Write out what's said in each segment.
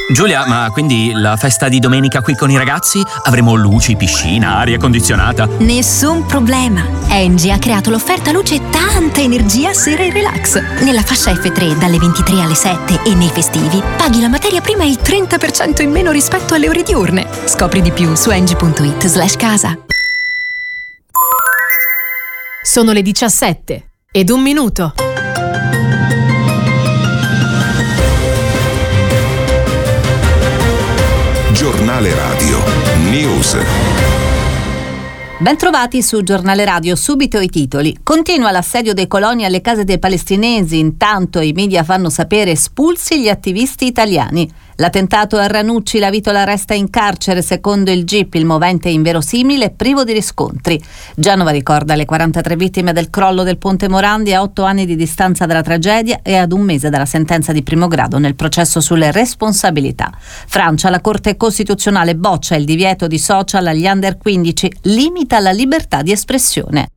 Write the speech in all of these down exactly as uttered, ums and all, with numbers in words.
Giulia, ma quindi la festa di domenica qui con i ragazzi? Avremo luci, piscina, aria condizionata? Nessun problema. Engie ha creato l'offerta luce e tanta energia sera e relax. Nella fascia effe tre dalle ventitré alle sette e nei festivi paghi la materia prima il trenta per cento in meno rispetto alle ore diurne. Scopri di più su engie punto it slash casa. Sono le diciassette ed un minuto. Giornale Radio News. Bentrovati su Giornale Radio, subito i titoli. Continua l'assedio dei coloni alle case dei palestinesi, intanto i media fanno sapere espulsi gli attivisti italiani. L'attentato a Ranucci, la Vitola resta in carcere, secondo il G I P il movente è inverosimile e privo di riscontri. Genova ricorda le quarantatré vittime del crollo del Ponte Morandi a otto anni di distanza dalla tragedia e ad un mese dalla sentenza di primo grado nel processo sulle responsabilità. Francia, la Corte Costituzionale boccia il divieto di social agli under quindici, limita la libertà di espressione.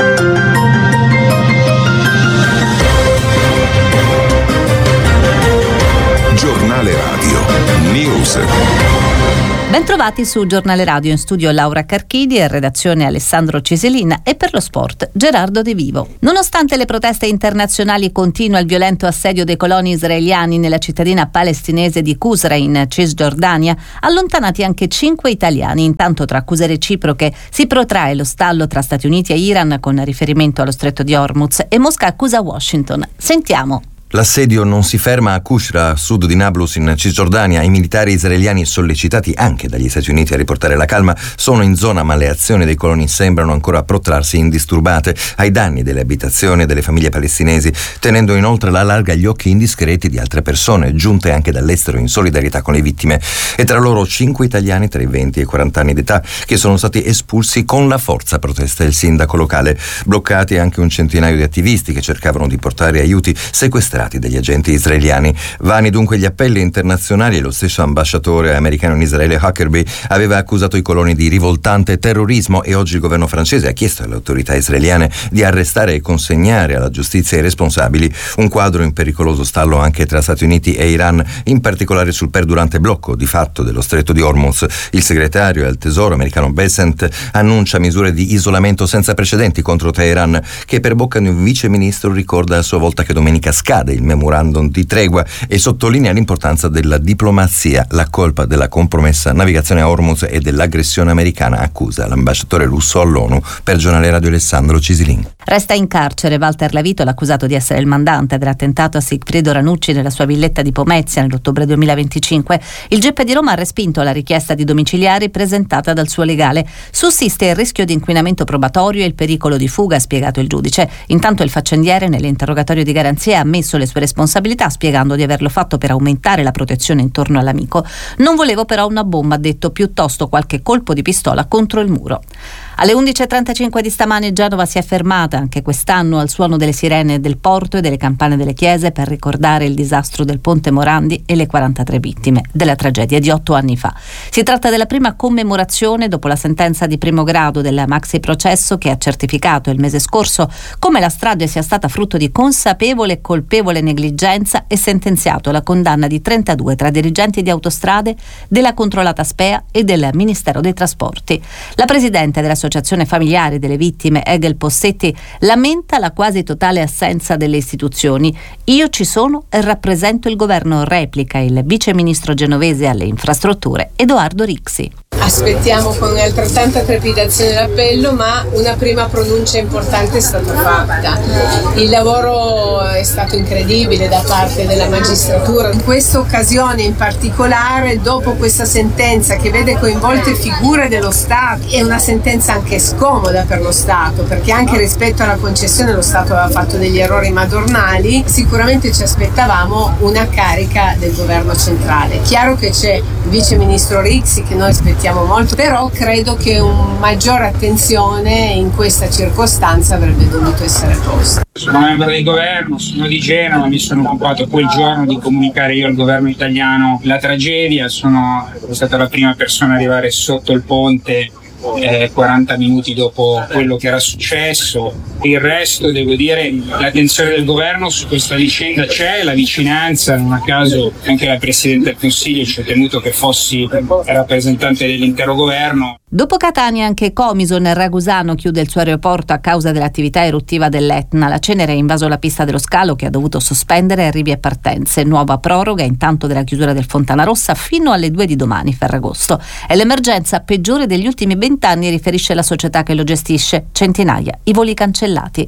Giornale Radio News. Bentrovati su Giornale Radio, in studio Laura Carchidi e redazione Alessandro Ciselin e per lo sport Gerardo De Vivo. Nonostante le proteste internazionali continua il violento assedio dei coloni israeliani nella cittadina palestinese di Qusra in Cisgiordania, allontanati anche cinque italiani. Intanto tra accuse reciproche si protrae lo stallo tra Stati Uniti e Iran con riferimento allo stretto di Hormuz e Mosca accusa Washington. Sentiamo. L'assedio non si ferma a Qusra, a sud di Nablus in Cisgiordania. I militari israeliani, sollecitati anche dagli Stati Uniti a riportare la calma, sono in zona, ma le azioni dei coloni sembrano ancora protrarsi indisturbate ai danni delle abitazioni e delle famiglie palestinesi, tenendo inoltre alla larga gli occhi indiscreti di altre persone, giunte anche dall'estero in solidarietà con le vittime. E tra loro cinque italiani tra i venti e i quaranta anni d'età che sono stati espulsi con la forza, protesta il sindaco locale. Bloccati anche un centinaio di attivisti che cercavano di portare aiuti, sequestrati dagli agenti israeliani. Vani dunque gli appelli internazionali e lo stesso ambasciatore americano in Israele Huckabee aveva accusato i coloni di rivoltante terrorismo e oggi il governo francese ha chiesto alle autorità israeliane di arrestare e consegnare alla giustizia i responsabili. Un quadro in pericoloso stallo anche tra Stati Uniti e Iran, in particolare sul perdurante blocco di fatto dello stretto di Hormuz. Il segretario al tesoro americano Bessent annuncia misure di isolamento senza precedenti contro Teheran, che per bocca di un vice ministro ricorda a sua volta che domenica scade il memorandum di tregua e sottolinea l'importanza della diplomazia. La colpa della compromessa navigazione a Hormuz e dell'aggressione americana, accusa l'ambasciatore russo all'ONU. Per Giornale Radio Alessandro Cisilin. Resta in carcere Walter La Vitola, accusato di essere il mandante dell'attentato a Sigfredo Ranucci nella sua villetta di Pomezia nell'ottobre duemilaventicinque. Il G I P di Roma ha respinto la richiesta di domiciliari presentata dal suo legale. Sussiste il rischio di inquinamento probatorio e il pericolo di fuga, ha spiegato il giudice. Intanto il faccendiere nell'interrogatorio di garanzia ha ammesso le sue responsabilità, spiegando di averlo fatto per aumentare la protezione intorno all'amico. Non volevo però una bomba, ha detto, piuttosto qualche colpo di pistola contro il muro. Alle undici e trentacinque di stamane Genova si è fermata anche quest'anno al suono delle sirene del porto e delle campane delle chiese per ricordare il disastro del Ponte Morandi e le quarantatré vittime della tragedia di otto anni fa. Si tratta della prima commemorazione dopo la sentenza di primo grado del maxi processo che ha certificato il mese scorso come la strage sia stata frutto di consapevole e colpevole negligenza e sentenziato alla condanna di trentadue tra dirigenti di autostrade, della controllata SPEA e del Ministero dei Trasporti. La presidente della Associazione Familiari delle Vittime, Egel Possetti, lamenta la quasi totale assenza delle istituzioni. Io ci sono e rappresento il governo, replica il vice ministro genovese alle infrastrutture Edoardo Rixi. Aspettiamo con altrettanta trepidazione l'appello, ma una prima pronuncia importante è stata fatta. Il lavoro è stato incredibile da parte della magistratura. In questa occasione in particolare, dopo questa sentenza che vede coinvolte figure dello Stato, è una sentenza anche scomoda per lo Stato, perché anche rispetto alla concessione lo Stato aveva fatto degli errori madornali, sicuramente ci aspettavamo una carica del governo centrale. Chiaro che c'è il vice ministro Rixi che noi aspettiamo molto, però credo che una maggiore attenzione in questa circostanza avrebbe dovuto essere posta. Sono membro del governo, sono di Genova, mi sono occupato quel giorno di comunicare io al governo italiano la tragedia, sono stata la prima persona ad arrivare sotto il ponte eh, quaranta minuti dopo quello che era successo. Il resto, devo dire, l'attenzione del governo su questa vicenda c'è, la vicinanza, non a caso anche la Presidente del Consiglio ci ha tenuto che fossi rappresentante dell'intero governo. Dopo Catania anche Comiso nel Ragusano chiude il suo aeroporto a causa dell'attività eruttiva dell'Etna. La cenere ha invaso la pista dello scalo che ha dovuto sospendere arrivi e partenze. Nuova proroga intanto della chiusura del Fontana Rossa fino alle due di domani, Ferragosto. È l'emergenza peggiore degli ultimi vent'anni, riferisce la società che lo gestisce. Centinaia i voli cancellati.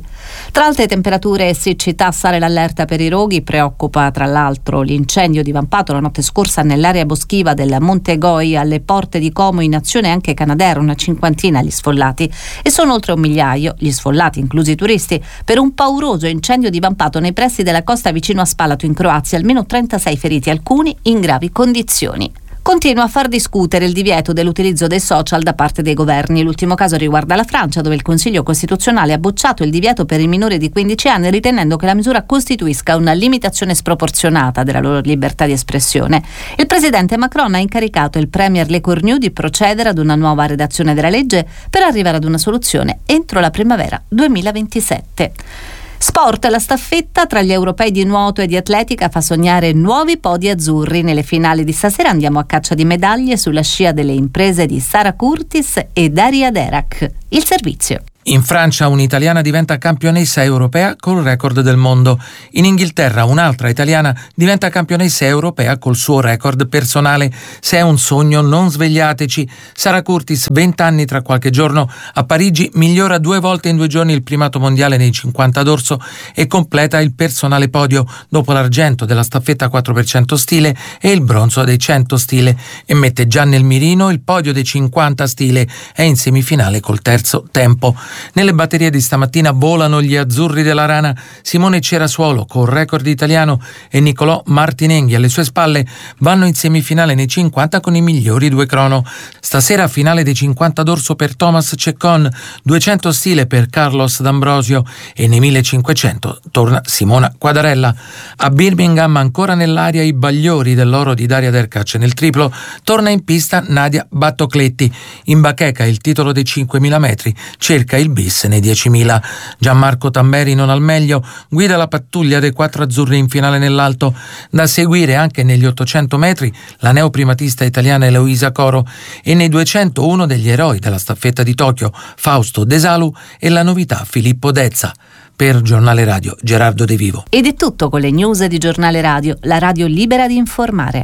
Tra alte temperature e siccità sale l'allerta per i roghi. Preoccupa tra l'altro l'incendio divampato la notte scorsa nell'area boschiva del Monte Goi alle porte di Como, in azione anche Canadair, una cinquantina gli sfollati, e sono oltre un migliaio gli sfollati, inclusi i turisti, per un pauroso incendio divampato nei pressi della costa vicino a Spalato in Croazia, almeno trentasei feriti, alcuni in gravi condizioni. Continua a far discutere il divieto dell'utilizzo dei social da parte dei governi. L'ultimo caso riguarda la Francia, dove il Consiglio Costituzionale ha bocciato il divieto per i minori di quindici anni, ritenendo che la misura costituisca una limitazione sproporzionata della loro libertà di espressione. Il presidente Macron ha incaricato il premier Le Cornu di procedere ad una nuova redazione della legge per arrivare ad una soluzione entro la primavera duemilaventisette. Sport, la staffetta tra gli europei di nuoto e di atletica fa sognare nuovi podi azzurri. Nelle finali di stasera andiamo a caccia di medaglie sulla scia delle imprese di Sara Curtis e Daria Derac. Il servizio. In Francia un'italiana diventa campionessa europea col record del mondo. In Inghilterra un'altra italiana diventa campionessa europea col suo record personale. Se è un sogno, non svegliateci. Sara Curtis, venti anni tra qualche giorno, a Parigi migliora due volte in due giorni il primato mondiale nei cinquanta dorso e completa il personale podio dopo l'argento della staffetta quattro per cento stile e il bronzo dei cento stile, e mette già nel mirino il podio dei cinquanta stile. È in semifinale col terzo tempo. Nelle batterie di stamattina volano gli azzurri della Rana. Simone Cerasuolo col record italiano e Nicolò Martinenghi alle sue spalle vanno in semifinale nei cinquanta con i migliori due crono. Stasera finale dei cinquanta dorso per Thomas Ceccon, duecento stile per Carlos D'Ambrosio e nei millecinquecento torna Simona Quadarella. A Birmingham ancora nell'aria i bagliori dell'oro di Daria Derkac. Nel triplo torna in pista Nadia Battocletti. In bacheca il titolo dei cinquemila metri, cerca il bis nei diecimila. Gianmarco Tamberi non al meglio, guida la pattuglia dei quattro azzurri in finale nell'alto. Da seguire anche negli ottocento metri la neoprimatista italiana Eloisa Coro e nei duecentouno degli eroi della staffetta di Tokyo Fausto Desalu e la novità Filippo Dezza. Per Giornale Radio, Gerardo De Vivo. Ed è tutto con le news di Giornale Radio, la radio libera di informare.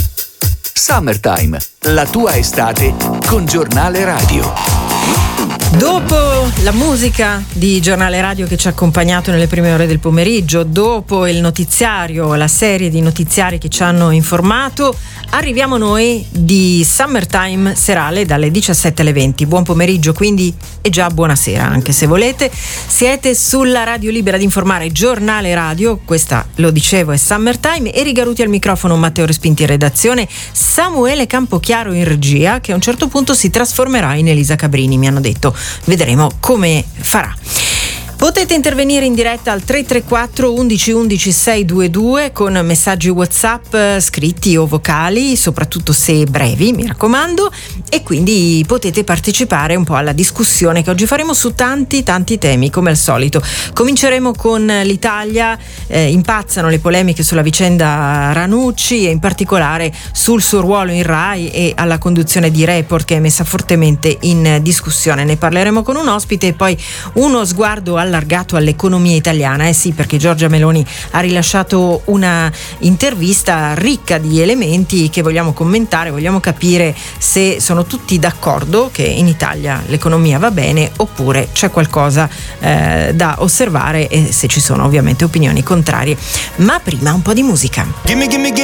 Summertime, la tua estate con Giornale Radio. Dopo la musica di Giornale Radio che ci ha accompagnato nelle prime ore del pomeriggio, dopo il notiziario, la serie di notiziari che ci hanno informato, arriviamo noi di Summertime serale dalle diciassette alle venti. Buon pomeriggio quindi e già buonasera anche se volete. Siete sulla radio libera di informare, Giornale Radio, questa lo dicevo è Summertime. Eri Garuti al microfono, Matteo Respinti in redazione, Samuele Campochiaro in regia, che a un certo punto si trasformerà in Elisa Cabrini, mi hanno detto. Vedremo come farà. Potete intervenire in diretta al tre tre quattro undici undici seicentoventidue con messaggi WhatsApp scritti o vocali, soprattutto se brevi, mi raccomando, e quindi potete partecipare un po' alla discussione che oggi faremo su tanti tanti temi come al solito. Cominceremo con l'Italia, eh, impazzano le polemiche sulla vicenda Ranucci e in particolare sul suo ruolo in Rai e alla conduzione di Report, che è messa fortemente in discussione. Ne parleremo con un ospite e poi uno sguardo allargato all'economia italiana. Eh sì, perché Giorgia Meloni ha rilasciato una intervista ricca di elementi che vogliamo commentare, vogliamo capire se sono tutti d'accordo che in Italia l'economia va bene oppure c'è qualcosa eh, da osservare e se ci sono ovviamente opinioni contrarie. Ma prima un po' di musica. Gimme, gimme, gimme.